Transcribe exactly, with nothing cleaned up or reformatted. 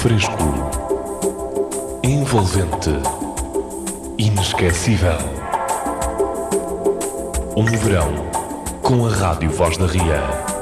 fresco, envolvente, inesquecível. Um verão com a Rádio Voz da Ria.